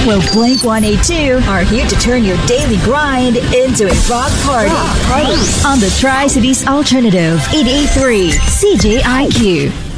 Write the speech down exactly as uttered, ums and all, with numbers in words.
Well, Blink one eighty-two are here to turn your daily grind into a rock party. Rock party. On the Tri-Cities Alternative, eight eighty-three C J I Q.